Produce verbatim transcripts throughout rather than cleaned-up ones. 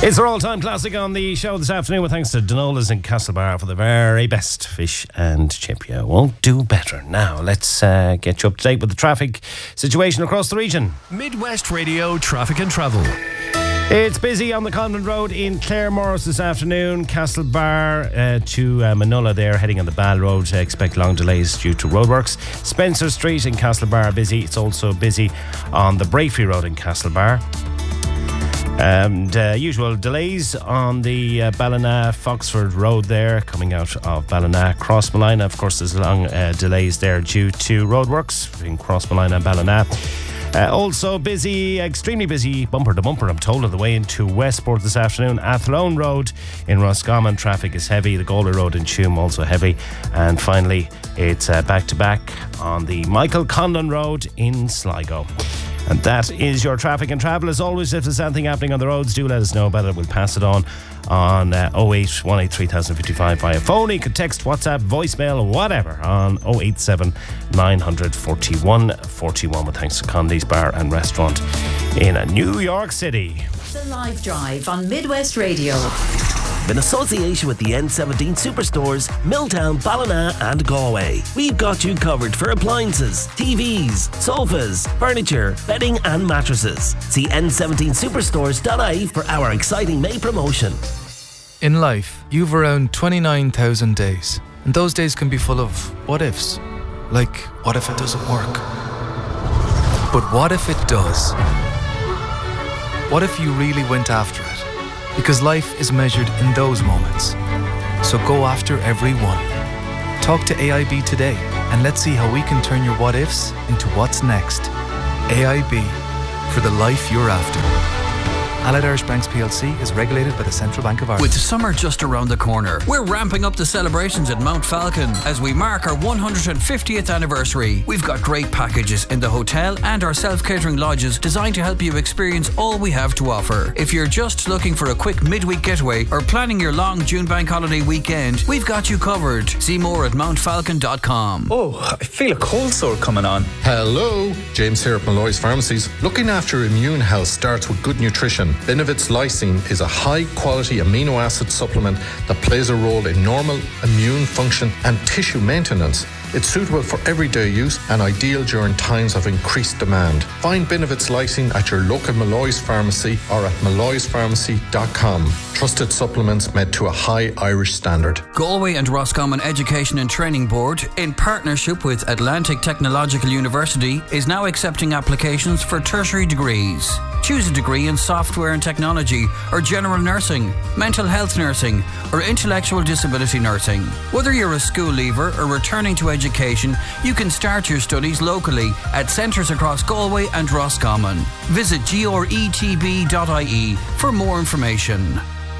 It's our all-time classic on the show this afternoon with thanks to Donola's in Castlebar for the very best fish and chip. You won't do better. Now, let's uh, get you up to date with the traffic situation across the region. Midwest Radio Traffic and Travel. It's busy on the Convent Road in Claremorris this afternoon. Castlebar uh, to uh, Manola there, heading on the Ball Road. Uh, expect long delays due to roadworks. Spencer Street in Castlebar busy. It's also busy on the Braefery Road in Castlebar. And uh, usual delays on the uh, Ballina Foxford Road there, coming out of Ballina. Cross Malina, of course, there's long uh, delays there due to roadworks between Cross Malina and Ballina. Uh, also busy, extremely busy, bumper to bumper, I'm told, on the way into Westport this afternoon. Athlone Road in Roscommon, traffic is heavy. The Galway Road in Tuam also heavy. And finally, it's uh, back to back on the Michael Condon Road in Sligo. And that is your traffic and travel. As always, if there's anything happening on the roads, do let us know about it. We'll pass it on on uh, oh eight one eight three thousand fifty-five via phone. You could text, WhatsApp, voicemail, whatever on oh eight seven nine forty-one forty-one with thanks to Condi's Bar and Restaurant in New York City. The Live Drive on Midwest Radio. In association with the N seventeen Superstores, Milltown, Ballina and Galway. We've got you covered for appliances, T Vs, sofas, furniture, bedding and mattresses. See N seventeen superstores dot I E for our exciting May promotion. In life, you've around twenty-nine thousand days. And those days can be full of what ifs. Like, what if it doesn't work? But what if it does? What if you really went after it? Because life is measured in those moments. So go after every one. Talk to A I B today and let's see how we can turn your what ifs into what's next. A I B, for the life you're after. Allied Irish Banks P L C is regulated by the Central Bank of Ireland. With summer just around the corner, we're ramping up the celebrations at Mount Falcon as we mark our one hundred fiftieth anniversary. We've got great packages in the hotel and our self-catering lodges designed to help you experience all we have to offer. If you're just looking for a quick midweek getaway or planning your long June bank holiday weekend, we've got you covered. See more at mount falcon dot com. Oh, I feel a cold sore coming on. Hello, James here at Malloy's Pharmacies. Looking after immune health starts with good nutrition. Benevit's Lysine is a high-quality amino acid supplement that plays a role in normal immune function and tissue maintenance. It's suitable for everyday use and ideal during times of increased demand. Find Benevit's Lysine at your local Malloy's Pharmacy or at malloys pharmacy dot com. Trusted supplements made to a high Irish standard. Galway and Roscommon Education and Training Board, in partnership with Atlantic Technological University, is now accepting applications for tertiary degrees. Choose a degree in software and technology, or general nursing, mental health nursing, or intellectual disability nursing. Whether you're a school leaver or returning to education, you can start your studies locally at centres across Galway and Roscommon. Visit G R E T B dot I E for more information.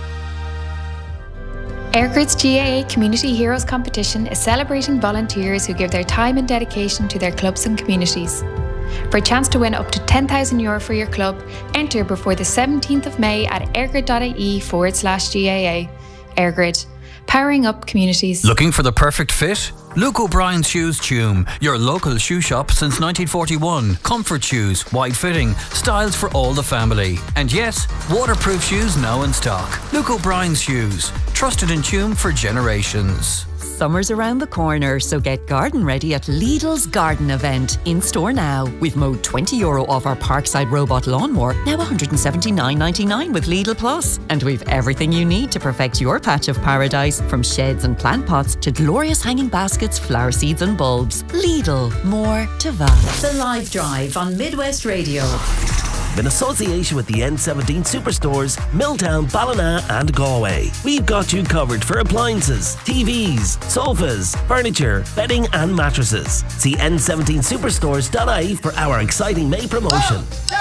Airgrid's G A A Community Heroes Competition is celebrating volunteers who give their time and dedication to their clubs and communities. For a chance to win up to ten thousand euro for your club, enter before the seventeenth of May at airgrid dot I E forward slash G A A. Airgrid, powering up communities. Looking for the perfect fit? Luke O'Brien's Shoes Tuam, your local shoe shop since nineteen forty-one. Comfort shoes, wide fitting, styles for all the family. And yes, waterproof shoes now in stock. Luke O'Brien's Shoes, trusted in Tuam for generations. Summer's around the corner, so get garden ready at Lidl's Garden Event. In store now. We've mowed twenty euro off our Parkside Robot Lawnmower, now one hundred seventy-nine ninety-nine with Lidl Plus. And we've everything you need to perfect your patch of paradise, from sheds and plant pots to glorious hanging baskets, flower seeds and bulbs. Lidl, more to value. The Live Drive on Midwest Radio. In association with the N seventeen Superstores, Milltown, Ballina and Galway. We've got you covered for appliances, T Vs, sofas, furniture, bedding and mattresses. See N seventeen superstores dot I E for our exciting May promotion.